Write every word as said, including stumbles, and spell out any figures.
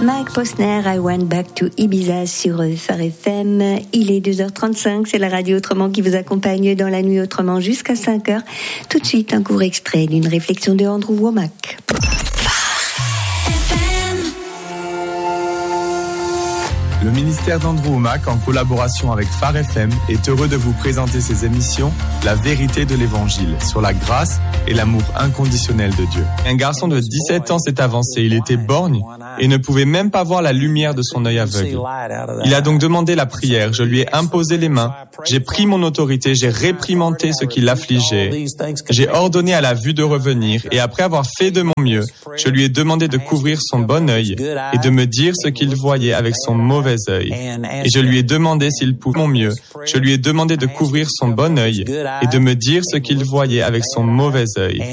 Mike Posner, I Went Back to Ibiza sur Phare F M. Il est deux heures trente-cinq, c'est la radio Autrement qui vous accompagne dans la nuit autrement jusqu'à cinq heures. Tout de suite, un court extrait d'une réflexion de Andrew Womack. Le ministère d'Andrew Womack, en collaboration avec Phare F M, est heureux de vous présenter ses émissions « La vérité de l'Évangile » sur la grâce et l'amour inconditionnel de Dieu. Un garçon de dix-sept ans s'est avancé, il était borgne et ne pouvait même pas voir la lumière de son œil aveugle. Il a donc demandé la prière, je lui ai imposé les mains, j'ai pris mon autorité, j'ai réprimandé ce qui l'affligeait, j'ai ordonné à la vue de revenir et après avoir fait de mon mieux, je lui ai demandé de couvrir son bon œil et de me dire ce qu'il voyait avec son mauvais œil. Et je lui ai demandé s'il pouvait mon mieux. Je lui ai demandé de couvrir son bon œil et de me dire ce qu'il voyait avec son mauvais œil.